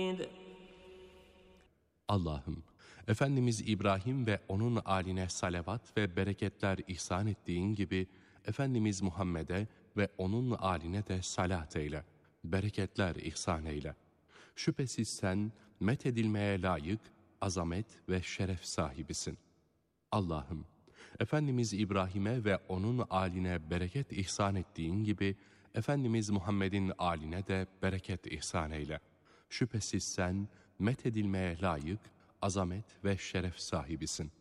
Allah'ım, Efendimiz İbrahim ve onun âline salavat ve bereketler ihsan ettiğin gibi, Efendimiz Muhammed'e ve onun âline de salat eyle, bereketler ihsan eyle. Şüphesiz sen, methedilmeye layık, azamet ve şeref sahibisin. Allah'ım, Efendimiz İbrahim'e ve onun âline bereket ihsan ettiğin gibi, Efendimiz Muhammed'in âline de bereket ihsan eyle. Şüphesiz sen, methedilmeye layık, azamet ve şeref sahibisin.